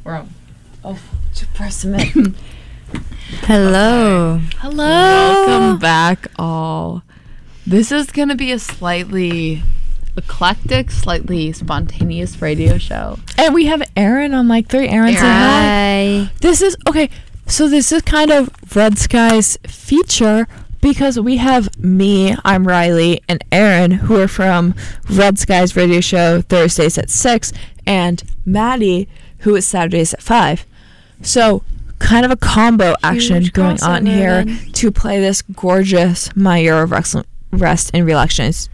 We're on. Oh, just press them in. Hello. Okay. Hello. Welcome back, all. This is going to be a slightly eclectic, slightly spontaneous radio show. And we have Aaron on mic 3. Aaron, say hi. Hi. This is, okay, so this is kind of Red Sky's feature because we have me, I'm Riley, and Aaron, who are from Red Sky's radio show Thursdays at 6, and Maddie, who is Saturdays at 5. So, kind of a combo action Huge going on crossover here then. to play this gorgeous My Year of Rest and Relaxation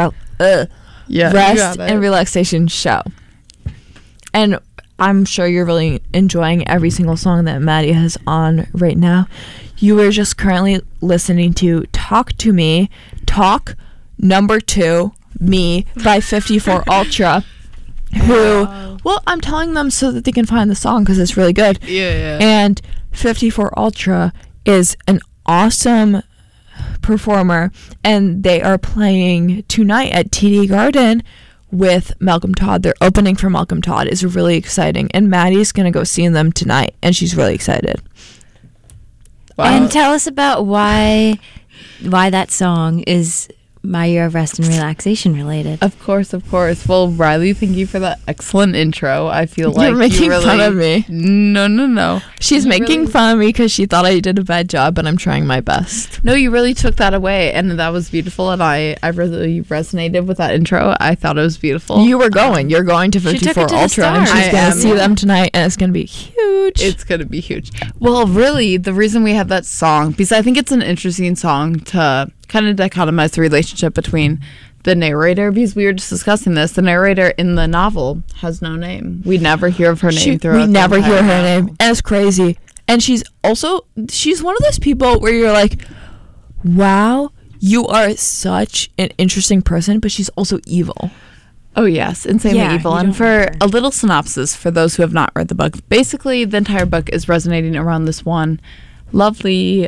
rest and relaxation show. And I'm sure you're really enjoying every single song that Maddie has on right now. You are just currently listening to Talk to Me, Talk Number 2, Me by 54 Ultra, who, well, I'm telling them so that they can find the song because it's really good. Yeah. And 54 Ultra is an awesome performer, and they are playing tonight at TD Garden with Malcolm Todd. They're opening for Malcolm Todd. It's really exciting, and Maddie's gonna go see them tonight, and she's really excited. Wow. And tell us about why that song is My Year of Rest and Relaxation related. Of course. Well, Riley, thank you for that excellent intro. I feel like You're making really, fun of me. No. She's You making really- fun of me because she thought I did a bad job, but I'm trying my best. No, you really took that away, and that was beautiful, and I really resonated with that intro. I thought it was beautiful. You're going to She took 54 it to the Ultra, and stars. she's I gonna am. see them tonight, and it's gonna be huge. It's going to be huge. Well, really, the reason we have that song, because I think it's an interesting song to kind of dichotomize the relationship between the narrator, because we were just discussing this. The narrator in the novel has no name. We never hear of her name throughout we the never hear entire her novel. name, and it's crazy. And she's one of those people where you're like, wow, you are such an interesting person, but she's also evil. Oh, yes. Insanely Yeah, evil. you And don't for like her. a little synopsis for those who have not read the book, basically the entire book is resonating around this one lovely,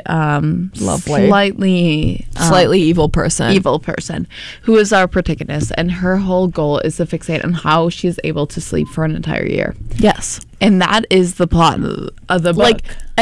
Slightly evil person. evil person who is our protagonist, and her whole goal is to fixate on how she is able to sleep for an entire year. Yes. And that is the plot of the book.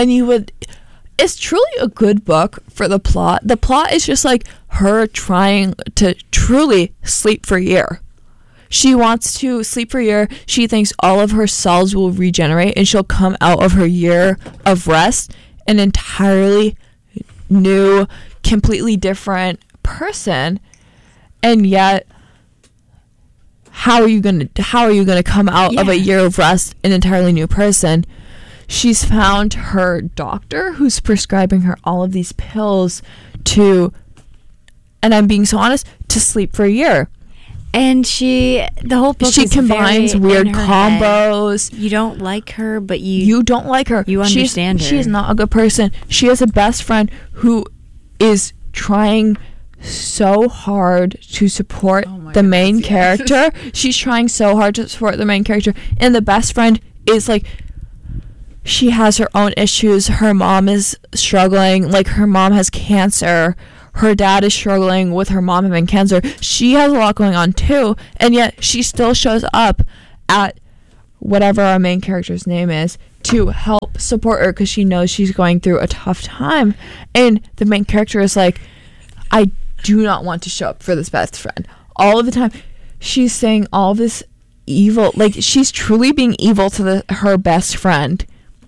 It's truly a good book for the plot. The plot is just like her trying to truly sleep for a year. She wants to sleep for a year. She thinks all of her cells will regenerate, and she'll come out of her year of rest an entirely new, completely different person. And yet, how are you gonna come out of a year of rest an entirely new person? She's found her doctor who's prescribing her all of these pills to, and I'm being so honest, to sleep for a year. And the whole book She is combines very weird in her head. combos. You don't like her, but You don't like her. You understand her. She's not a good person. She has a best friend who is trying so hard to support Oh my the main goodness, yes. character. She's trying so hard to support the main character, and the best friend is like, she has her own issues. Her mom is struggling. Like, her mom has cancer. Her dad is struggling with her mom having cancer. She has a lot going on too, and yet she still shows up at whatever our main character's name is to help support her because she knows she's going through a tough time. And the main character is like, I do not want to show up for this best friend. All of the time, she's saying all this evil, like, she's truly being evil to her best friend.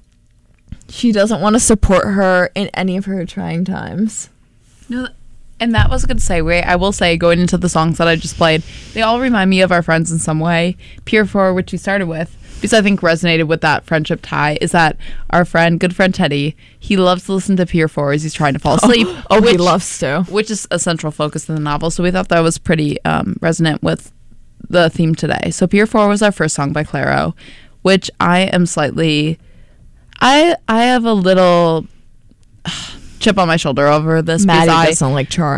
She doesn't want to support her in any of her trying times. No, and that was a good segue. I will say, going into the songs that I just played, they all remind me of our friends in some way. Pier 4, which we started with, because I think resonated with that friendship tie, is that our good friend Teddy, he loves to listen to Pier 4 as he's trying to fall asleep. He loves to. Which is a central focus in the novel. So we thought that was pretty resonant with the theme today. So Pier 4 was our first song by Clairo, which I am slightly... I have a little chip on my shoulder over this. Maddie because doesn't like Charm.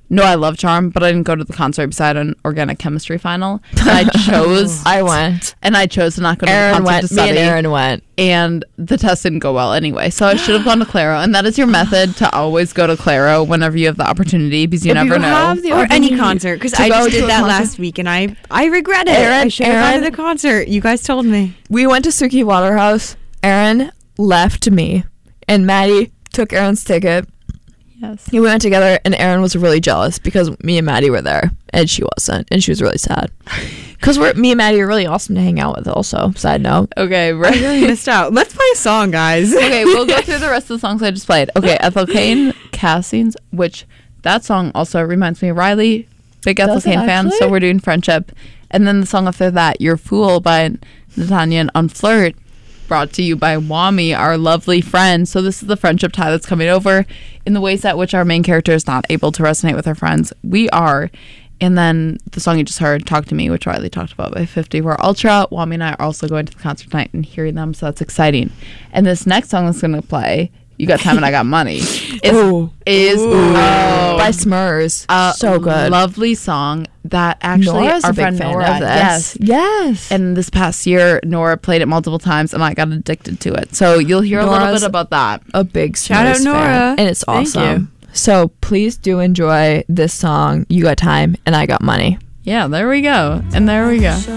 No, I love Charm, but I didn't go to the concert beside an organic chemistry final. And I chose I went. to not go to the Aaron concert went. to Me study. and Aaron went. And the test didn't go well anyway. So I should have gone to Claro. And that is your method to always go to Claro whenever you have the opportunity, because you never know. Or any concert, because I just did that last week and I regret it. I should have gone to the concert. You guys told me. We went to Suki Waterhouse. Aaron left me, and Maddie took Aaron's ticket. Yes. We went together, and Aaron was really jealous because me and Maddie were there, and she wasn't, and she was really sad. Because me and Maddie are really awesome to hang out with. Also, side note. Okay, I right. really missed out. Let's play a song, guys. Okay, we'll go through the rest of the songs I just played. Okay, Ethel Cain, Castings, which that song also reminds me of Riley. Big Ethel Does it Cain fan, so actually? we're doing Friendship. And then the song after that, You're Fool by Natanya and Unflirt, brought to you by Wami, our lovely friend. So this is the friendship tie that's coming over in the ways at which our main character is not able to resonate with her friends. We are. And then the song you just heard, Talk to Me, which Riley talked about by 50 We're Ultra. Wami and I are also going to the concert tonight and hearing them, so that's exciting. And this next song that's going to play, You Got Time and I Got Money, is By Smurs. So good. Lovely song that actually Nora's our a big friend fan Nora, of this. Yes. and this past year Nora played it multiple times and I got addicted to it. So you'll hear a little Nora's bit about that. a big Shout out Smurs Nora. fan, and it's Thank awesome. So please do enjoy this song, You Got Time and I Got Money. Yeah, there we go. And there we go.